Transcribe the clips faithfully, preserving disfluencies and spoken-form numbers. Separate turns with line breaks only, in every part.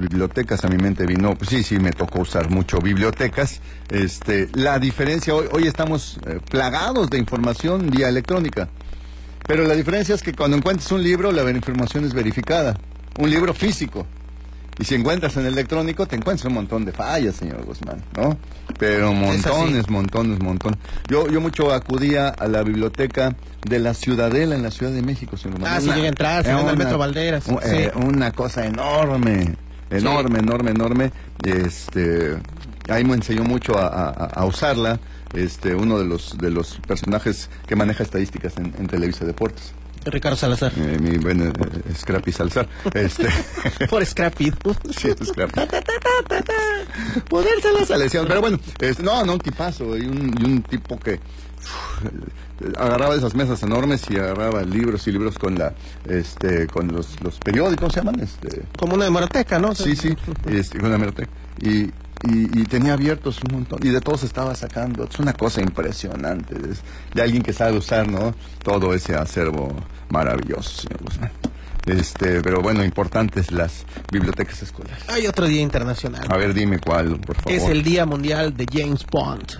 bibliotecas, a mi mente vino, pues sí, sí, me tocó usar mucho bibliotecas. Este, la diferencia, hoy, hoy estamos eh, plagados de información vía electrónica, pero la diferencia es que cuando encuentres un libro, la información es verificada, un libro físico. Y si encuentras en el electrónico, te encuentras un montón de fallas, señor Guzmán, ¿no? Pero montones, montones, montones. Yo yo mucho acudía a la biblioteca de la Ciudadela en la Ciudad de México, señor Guzmán.
Ah, sí, llega a entrar, se vende al Metro Valderas.
Un,
sí.
eh, una cosa enorme, enorme, sí. enorme, enorme. Este, ahí me enseñó mucho a, a, a usarla, este, uno de los, de los personajes que maneja estadísticas en, en Televisa Deportes.
Ricardo Salazar.
Eh, mi buen eh, Scrappy Salazar. Este.
Por Scrappy.
Sí, Scrappy. Poder Salazar, le decían. Pero bueno, este, no, no, un tipazo. Y un, y un tipo que uf, agarraba esas mesas enormes y agarraba libros y libros con la, este, con los, los periódicos, ¿se llaman? Este.
Como una hemeroteca, ¿no?
Sí, sí, este, con una hemeroteca. Y Y, y tenía abiertos un montón, y de todos estaba sacando. Es una cosa impresionante, es de alguien que sabe usar, ¿no? Todo ese acervo maravilloso, señor Guzmán. Este, pero bueno, importantes las bibliotecas escolares.
Hay otro día internacional.
A ver, dime cuál, por favor.
Es el Día Mundial de James Bond.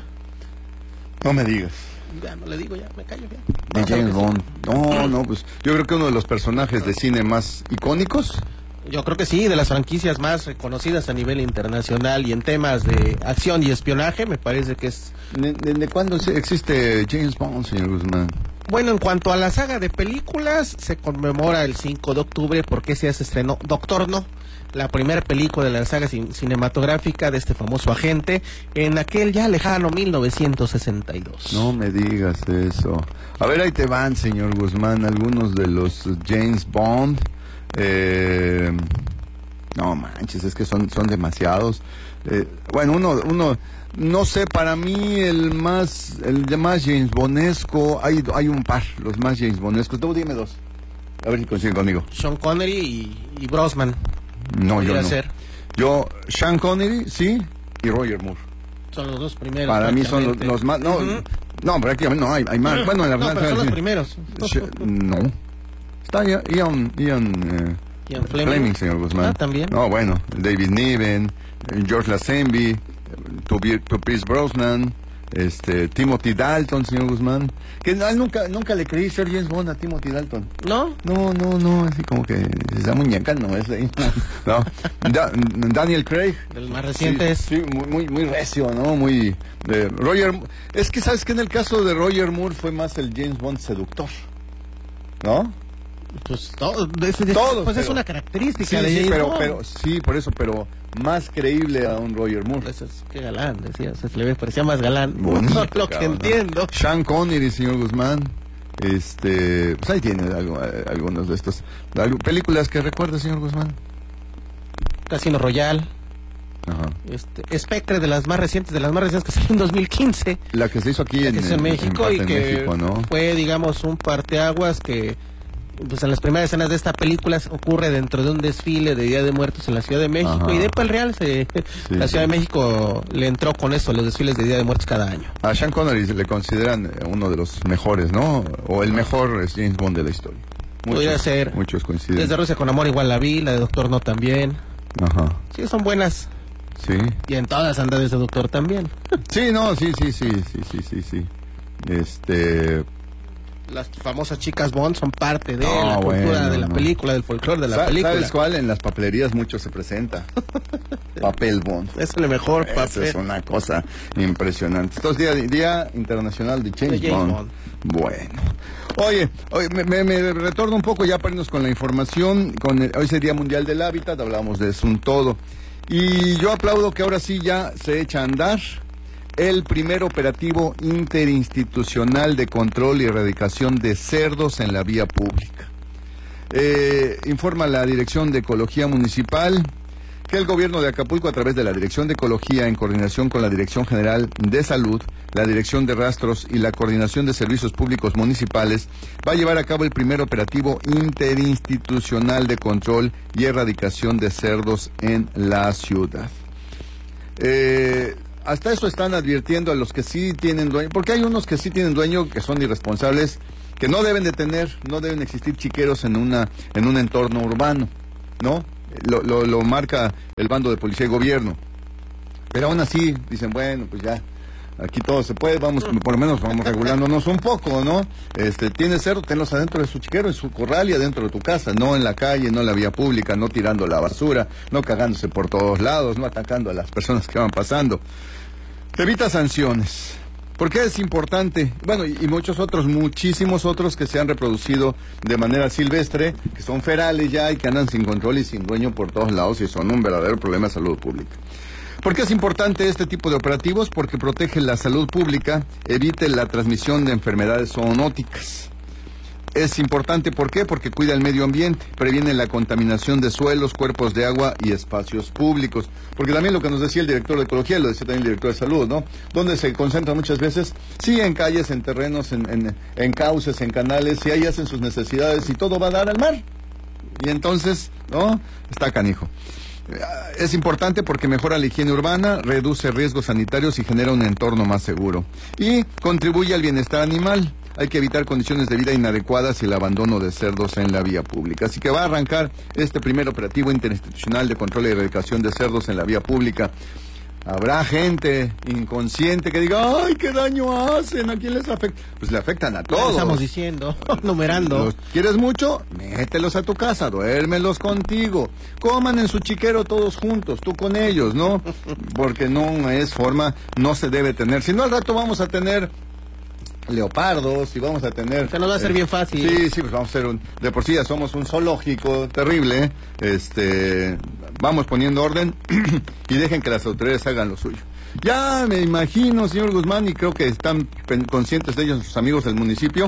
No me digas.
Ya, no le digo, ya, me callo ya.
De James Bond. No, no, pues yo creo que uno de los personajes de cine más icónicos.
Yo creo que sí, de las franquicias más reconocidas a nivel internacional y en temas de acción y espionaje, me parece que es...
¿Desde cuándo existe James Bond, señor Guzmán?
Bueno, en cuanto a la saga de películas, se conmemora el cinco de octubre porque ese día se estrenó Doctor No, la primera película de la saga cin cinematográfica de este famoso agente, en aquel ya lejano mil novecientos sesenta y dos.
No me digas eso. A ver, ahí te van, señor Guzmán, algunos de los James Bond... Eh, no manches, es que son, son demasiados. Eh, bueno, uno, uno, no sé, para mí el más, el de más James Bondesco, hay, hay un par, los más James Bondescos. Tú dime dos. A ver si consiguen conmigo.
Sean Connery y, y Brosnan.
No, yo no.
Ser.
Yo, Sean Connery, sí, y Roger Moore.
Son los dos primeros.
Para mí son los, los más, no, uh-huh. no, prácticamente no, hay, hay más. Bueno, en la
no,
verdad,
pero son
sí.
los primeros.
No. Está Ian, Ian, eh,
Ian Fleming.
Fleming, señor Guzmán.
Ah, también.
No, bueno, David Niven, George Lazenby, Pierce Brosnan, este, Timothy Dalton, señor Guzmán. Que no, nunca, nunca le creí ser James Bond a Timothy Dalton.
¿No?
No, no, no, así como que esa muñeca no es ahí. No. Da, Daniel Craig.
De los más recientes.
Sí, sí, muy, muy, muy recio, ¿no? Muy. De Roger. Es que sabes que en el caso de Roger Moore fue más el James Bond seductor. ¿No?
Pues todo, es, es,
Todos,
pues
pero,
es una característica
sí,
de
sí,
James
pero,
Bond.
pero sí, por eso, pero más creíble a un Roger Moore.
Pues es, qué galán, decía, se le ve, parecía más galán.
Bonito,
lo que
cabrón,
entiendo.
¿no? Sean Connery, señor Guzmán. Este, pues ahí tiene algo, algunos de estos películas que recuerda, señor Guzmán.
Casino Royale.
Ajá.
Este, Spectre, de las más recientes, de las más recientes que salió en dos mil quince.
La que se hizo aquí en,
en, en México
en
y que
México, ¿no?
Fue, digamos, un parteaguas que, pues en las primeras escenas de esta película ocurre dentro de un desfile de Día de Muertos en la Ciudad de México. Ajá. Y de el Real, se, sí, la Ciudad sí. de México le entró con eso, los desfiles de Día de Muertos cada año.
A Sean Connery le consideran uno de los mejores, ¿no? O el mejor James Bond de la historia.
Muchos, podría ser.
Muchos coinciden.
Desde Rusia con Amor igual la vi, la de Doctor No también.
Ajá.
Sí, son buenas.
Sí.
Y en todas anda de seductor también.
Sí, no, sí, sí, sí, sí, sí, sí, sí. Este...
Las famosas chicas Bond son parte de
no,
la cultura
bueno,
de la
no.
película, del folclore de la
¿Sabes
película.
¿Sabes cuál? En las papelerías mucho se presenta. Papel Bond.
Es el mejor papel.
Eso es una cosa impresionante. Esto es Día, Día Internacional de James,
de James
Bond.
Bond.
Bueno. Oye, oye me, me, me retorno un poco ya para irnos con la información. Con el, hoy es el Día Mundial del Hábitat, hablábamos de eso un todo. Y yo aplaudo que ahora sí ya se echa a andar el primer operativo interinstitucional de control y erradicación de cerdos en la vía pública. Eh, informa la Dirección de Ecología Municipal que el gobierno de Acapulco, a través de la Dirección de Ecología, en coordinación con la Dirección General de Salud, la Dirección de Rastros y la Coordinación de Servicios Públicos Municipales, va a llevar a cabo el primer operativo interinstitucional de control y erradicación de cerdos en la ciudad. Eh, hasta eso están advirtiendo a los que sí tienen dueño, porque hay unos que sí tienen dueño que son irresponsables, que no deben de tener, no deben existir chiqueros en una en un entorno urbano, ¿no? lo, lo, lo marca el bando de policía y gobierno. Pero aún así dicen, bueno, pues ya, aquí todo se puede, vamos, por lo menos vamos regulándonos un poco, ¿no? Este, tienes cerdo, tenlos adentro de su chiquero, en su corral y adentro de tu casa, no en la calle, no en la vía pública, no tirando la basura, no cagándose por todos lados, no atacando a las personas que van pasando. Evita sanciones. ¿Por qué es importante? Bueno, y, y muchos otros, muchísimos otros que se han reproducido de manera silvestre, que son ferales ya y que andan sin control y sin dueño por todos lados y son un verdadero problema de salud pública. ¿Por qué es importante este tipo de operativos? Porque protege la salud pública, evite la transmisión de enfermedades zoonóticas. Es importante, ¿por qué? Porque cuida el medio ambiente, previene la contaminación de suelos, cuerpos de agua y espacios públicos. Porque también lo que nos decía el director de Ecología, lo decía también el director de Salud, ¿no? Donde se concentran muchas veces, sí, en calles, en terrenos, en, en, en cauces, en canales, y ahí hacen sus necesidades y todo va a dar al mar. Y entonces, ¿no? Está canijo. Es importante porque mejora la higiene urbana, reduce riesgos sanitarios y genera un entorno más seguro. Y contribuye al bienestar animal. Hay que evitar condiciones de vida inadecuadas y el abandono de cerdos en la vía pública. Así que va a arrancar este primer operativo interinstitucional de control y erradicación de cerdos en la vía pública. Habrá gente inconsciente que diga, ¡ay, qué daño hacen! ¿A quién les afecta? Pues le afectan a todos.
Estamos diciendo, numerando.
¿Los quieres mucho? Mételos a tu casa, duérmelos contigo. Coman en su chiquero todos juntos, tú con ellos, ¿no? Porque no es forma, no se debe tener. Si no, al rato vamos a tener leopardos y vamos a tener...
Se nos va a hacer eh, bien fácil.
Sí, sí, pues vamos a ser un... De por sí ya somos un zoológico terrible. Este... Vamos poniendo orden y dejen que las autoridades hagan lo suyo. Ya me imagino, señor Guzmán, y creo que están conscientes de ellos sus amigos del municipio,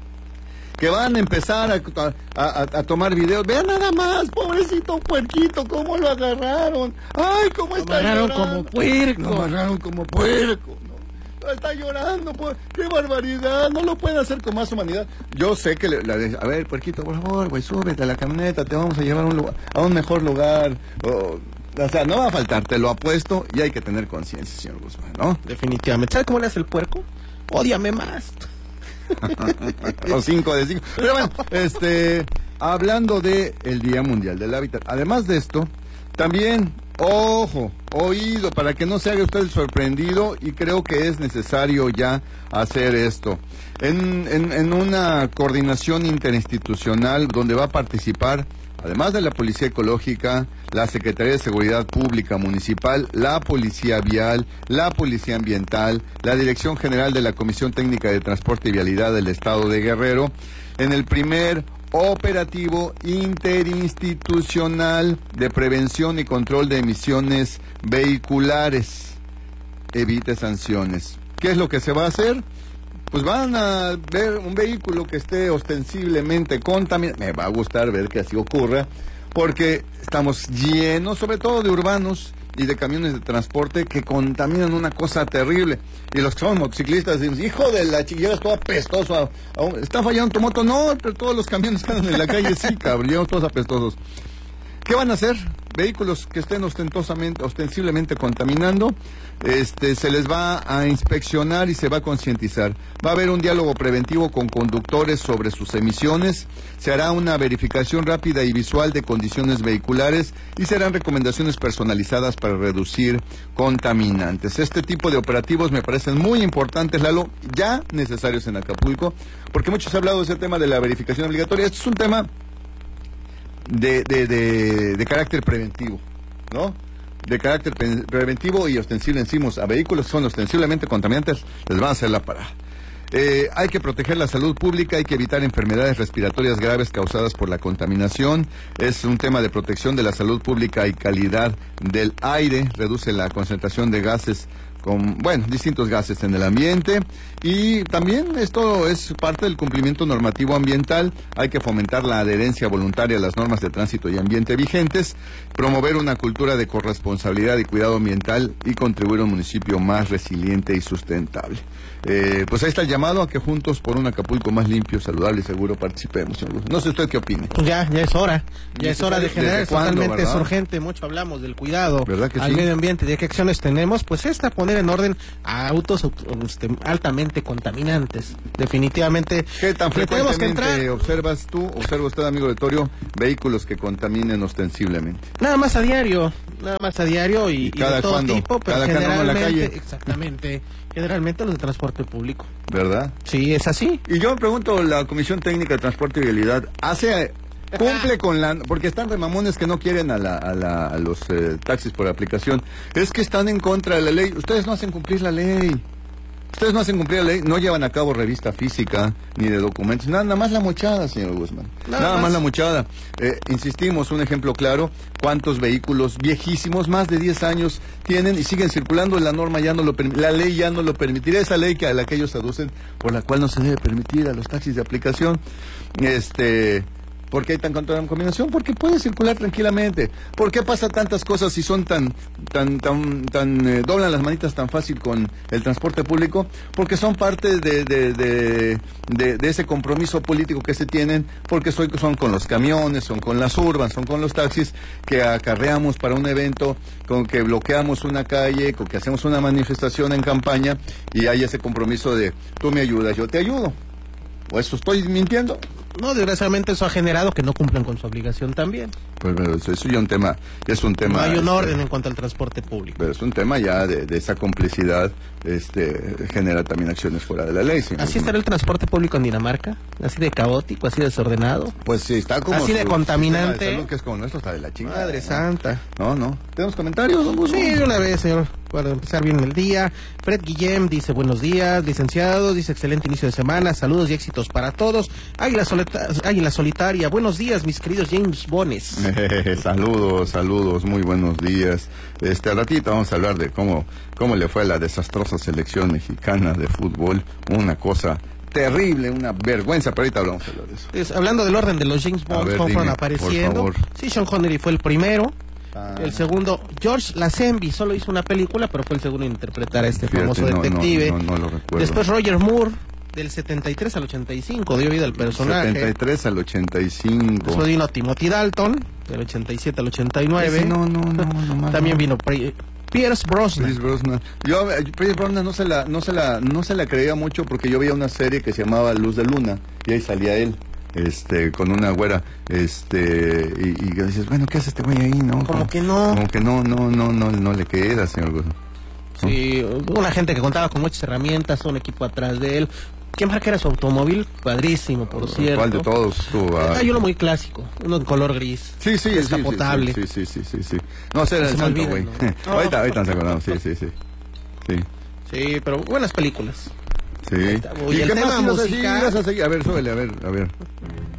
que van a empezar a, a, a tomar videos. Vean nada más, pobrecito puerquito, cómo lo agarraron. Ay, cómo
lo
está
agarraron
llorando.
como puerco.
Lo agarraron como puerco. Está llorando, pues, qué barbaridad, no lo puede hacer con más humanidad. Yo sé que, le, le, a ver, puerquito, por favor, güey, súbete a la camioneta, te vamos a llevar a un, lugar, a un mejor lugar. O, o sea, no va a faltar, te lo apuesto y hay que tener conciencia, señor Guzmán, ¿no?
Definitivamente. ¿Sabe cómo le hace el puerco? Ódiame más.
Los cinco de cinco. Pero bueno, este, hablando de el Día Mundial del Hábitat, además de esto, también... Ojo, oído, para que no se haga usted el sorprendido, y creo que es necesario ya hacer esto. En, en, en una coordinación interinstitucional donde va a participar, además de la Policía Ecológica, la Secretaría de Seguridad Pública Municipal, la Policía Vial, la Policía Ambiental, la Dirección General de la Comisión Técnica de Transporte y Vialidad del Estado de Guerrero, en el primer operativo interinstitucional de prevención y control de emisiones vehiculares. Evite sanciones. ¿Qué es lo que se va a hacer? Pues van a ver un vehículo que esté ostensiblemente contaminado. Me va a gustar ver que así ocurra, porque estamos llenos, sobre todo de urbanos y de camiones de transporte que contaminan una cosa terrible. Y los que son motociclistas dicen, hijo de la chiquilla, todo apestoso. A, a, ¿está fallando tu moto? No, pero todos los camiones que andan en la calle, sí, cabrón, llegamos todos apestosos. ¿Qué van a hacer? Vehículos que estén ostentosamente, ostensiblemente contaminando, este, se les va a inspeccionar y se va a concientizar. Va a haber un diálogo preventivo con conductores sobre sus emisiones, se hará una verificación rápida y visual de condiciones vehiculares y se harán recomendaciones personalizadas para reducir contaminantes. Este tipo de operativos me parecen muy importantes, Lalo, ya necesarios en Acapulco, porque muchos han hablado de ese tema de la verificación obligatoria. Este es un tema De, de, de, de carácter preventivo, ¿no? De carácter pre preventivo y ostensible. Decimos, a vehículos que son ostensiblemente contaminantes, les van a hacer la parada. Eh, hay que proteger la salud pública, hay que evitar enfermedades respiratorias graves causadas por la contaminación. Es un tema de protección de la salud pública y calidad del aire. Reduce la concentración de gases con, bueno, distintos gases en el ambiente, y también esto es parte del cumplimiento normativo ambiental. Hay que fomentar la adherencia voluntaria a las normas de tránsito y ambiente vigentes, promover una cultura de corresponsabilidad y cuidado ambiental y contribuir a un municipio más resiliente y sustentable. Eh, pues ahí está el llamado a que juntos por un Acapulco más limpio, saludable y seguro participemos, señor. No sé usted qué opine.
Ya, ya es hora, ya es hora de generar,
totalmente
es urgente, mucho hablamos del cuidado
¿verdad que
al
sí?
medio ambiente, de qué acciones tenemos, pues esta, poner poner en orden a autos este, altamente contaminantes. Definitivamente.
¿Qué tan
que tenemos que
frecuentemente
entrar,
observas tú, observa usted, amigo Letorio, vehículos que contaminen ostensiblemente?
nada más a diario, nada más a diario y,
¿Y
y
cada
de todo
cuándo?
tipo, pero
¿Cada que andamos en la
generalmente,
calle?
exactamente, generalmente los de transporte público.
¿Verdad?
Sí, es así.
Y yo me pregunto, la Comisión Técnica de Transporte y Vialidad, ¿hace, cumple con la, porque están remamones que no quieren a, la, a, la, a los eh, taxis por aplicación, es que están en contra de la ley, ustedes no hacen cumplir la ley, ustedes no hacen cumplir la ley, no llevan a cabo revista física, ni de documentos, nada, nada más la mochada, señor Guzmán, nada, nada más. más la mochada. Eh, insistimos, un ejemplo claro, cuántos vehículos viejísimos, más de diez años, tienen y siguen circulando, la norma ya no lo permite, la ley ya no lo permitirá, esa ley que a la que ellos aducen, por la cual no se debe permitir a los taxis de aplicación, este... ¿Por qué hay tan contaminación? Porque puede circular tranquilamente. ¿Por qué pasa tantas cosas si son tan, tan, tan, tan, eh, doblan las manitas tan fácil con el transporte público? Porque son parte de, de, de, de, de ese compromiso político que se tienen, porque soy, son con los camiones, son con las urbans, son con los taxis que acarreamos para un evento, con que bloqueamos una calle, con que hacemos una manifestación en campaña y hay ese compromiso de tú me ayudas, yo te ayudo. ¿O eso estoy mintiendo?
No, desgraciadamente eso ha generado que no cumplan con su obligación también.
Pues pero eso es ya un tema, es un tema.
No hay un
este,
orden en cuanto al transporte público.
Pero es un tema ya de, de esa complicidad, este, genera también acciones fuera de la ley. ¿Sí?
¿Así estará el transporte público en Dinamarca? ¿Así de caótico, así desordenado?
Pues sí, está como...
Así de
su
contaminante.
sistema de salud, que es como nuestro, está de la chingada.
Madre
¿no?
santa.
No, no. ¿Tenemos comentarios, don Guzmán?
Sí, de una vez, señor, para empezar bien el día. Fred Guillem dice buenos días, licenciado, dice excelente inicio de semana, saludos y éxitos para todos. Águila, Solita Águila Solitaria, buenos días, mis queridos James Bones.
saludos, saludos, muy buenos días. Este, al ratito vamos a hablar de cómo, cómo le fue a la desastrosa selección mexicana de fútbol, una cosa terrible, una vergüenza, pero ahorita hablamos de eso.
Es, hablando del orden de los James Bonds, cómo fueron apareciendo. Sí, Sean Connery fue el primero. Ah. El segundo, George Lazenby, solo hizo una película, pero fue el segundo en interpretar a este Fíjate, famoso
no,
detective.
No, no, no lo recuerdo.
Después Roger Moore, del setenta y tres al ochenta y cinco, dio vida al personaje.
setenta y tres al ochenta y cinco.
Después vino Timothy Dalton, del ochenta y siete al ochenta y nueve.
Ese no, no, no, no, no
También
no.
vino Pierce Brosnan.
Pierce Brosnan. Yo Pierce Brosnan no se la, no se la, no se la creía mucho porque yo veía una serie que se llamaba Luz de Luna y ahí salía él. Este, con una güera, este, y, y dices, bueno, ¿qué hace este güey ahí, no?
Como, como que no.
Como que no, no, no, no, no le queda, señor Guzmán. ¿No?
Sí, una gente que contaba con muchas herramientas, un equipo atrás de él. ¿Qué marca era su automóvil? Padrísimo, por cierto.
¿Cuál de todos tú? Ah,
hay uno muy clásico, uno en color gris.
Sí, sí,
está
sí,
potable.
Sí, sí, sí, sí, sí. No, ese era el santo, güey. ¿no? No. ahorita, ahorita nos acordamos, sí, sí, sí. Sí,
sí pero buenas películas.
Sí.
¿Y, ¿Y el tema musical?
A, a ver, súbele, a ver, a ver.